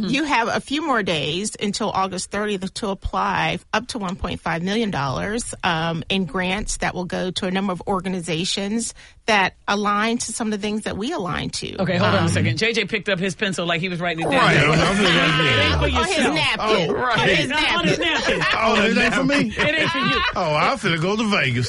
You have a few more days until August 30th to apply up to $1.5 million in grants that will go to a number of organizations that align to some of the things that we align to. Okay, hold on a second. JJ picked up his pencil like he was writing it down. Right. On his napkin. Oh, right. On his Not on his napkin. napkin. Oh, it ain't for me? It ain't for you. Oh, I'm finna go to Vegas.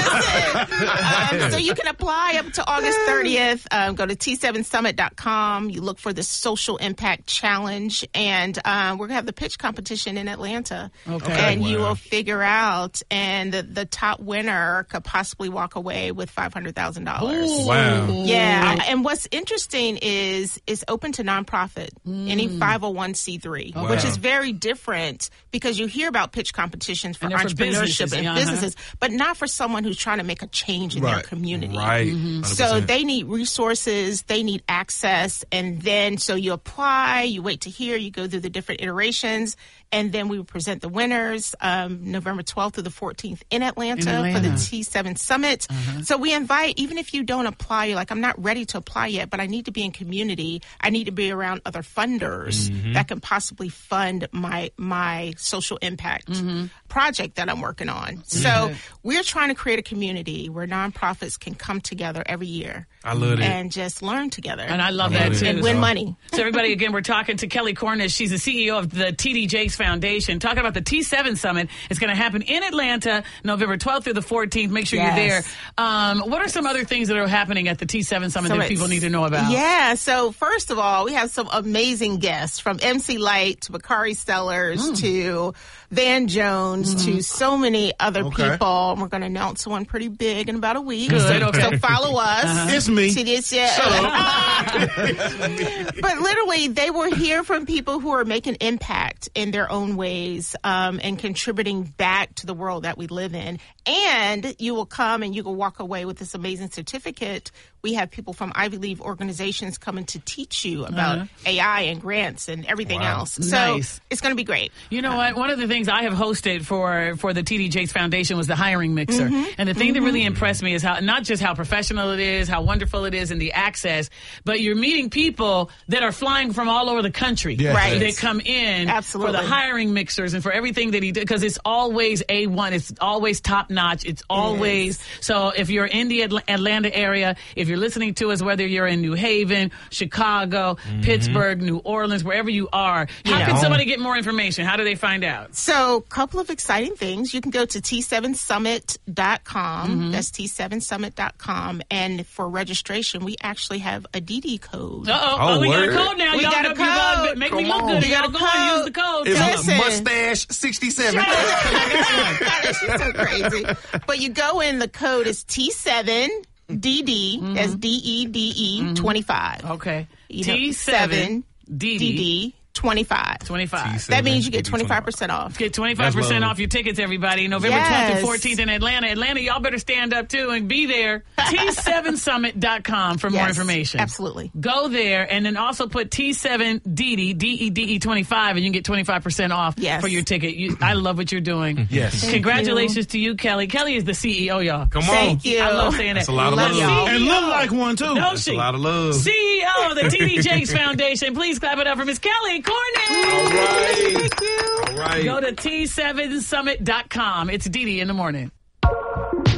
So you can apply up to August 30th. Go to T7Summit.com. You look for the Social Impact Challenge, and we're going to have the pitch competition in Atlanta. Okay. And you will figure out, and the top winner could possibly walk away with $500,000. Wow. Yeah. And what's interesting is it's open to nonprofit, any 501c3, which is very different because you hear about pitch competitions for And they're for entrepreneurship businesses, and businesses, but not for someone who's trying to make a change in their community. Right. So they need resources, they need access, and then so you apply, you wait to hear, you go through the different iterations, and then we will present the winners November 12th through the 14th in Atlanta for the T7 Summit. So we invite, even if you don't apply, you're like, I'm not ready to apply yet, but I need to be in community. I need to be around other funders that can possibly fund my social impact project that I'm working on. So we're trying to create a community where nonprofits can come together every year. I love it. And just learn together. And I love that, too. And win money. So everybody, again, we're talking to Kelly Cornish. She's the CEO of the TD Jakes Foundation, talking about the T7 Summit. It's going to happen in Atlanta, November 12th through the 14th. Make sure you're there. What are some other things that are happening at the T7 Summit that people need to know about? Yeah, so first of all, we have some amazing guests, from MC Light to Bakari Stellers to Van Jones to so many other people. We're going to announce one pretty big in about a week. Good, So follow us. It's me. To this, But literally, they will hear from people who are making impact in their own ways and contributing back to the world that we live in. And you will come and you will walk away with this amazing certificate. We have people from Ivy League organizations coming to teach you about AI and grants and everything else. So it's going to be great. You know what? One of the things I have hosted for the TD Jakes Foundation was the hiring mixer. And the thing that really impressed me is how, not just how professional it is, how wonderful it is, and the access, but you're meeting people that are flying from all over the country. Right. They come in for the hiring mixers and for everything that he did, because it's always A1. It's always top notch. It's always, so if you're in the Atlanta area, if you're listening to us, whether you're in New Haven, Chicago, Pittsburgh, New Orleans, wherever you are, how can somebody get more information? How do they find out? So a couple of exciting things. You can go to T7Summit.com. That's T7Summit.com. And for registration, we actually have a DD code. We got a code now. We got a code. Make me look good. Y'all go and use the code. It's Mustache 67. She's so crazy. But you go in, the code is T7DD, that's DEDE 25. Okay. T7DD 25. That means you get 25% off. Get 25% off your tickets, everybody. November 12th and 14th in Atlanta. Atlanta, y'all better stand up, too, and be there. T7Summit.com for more information. Absolutely. Go there, and then also put T7DD, DEDE 25, and you can get 25% off for your ticket. I love what you're doing. Yes. Congratulations to you, Kelly. Kelly is the CEO, y'all. Come on. Thank you. I love saying That's that. a lot of love. And look like one, too. That's a lot of love. CEO of the TD Jakes Foundation. Please clap it up for Miss Kelly Cornish. All right. Thank you. All right. Go to T7Summit.com. It's Dee Dee in the morning.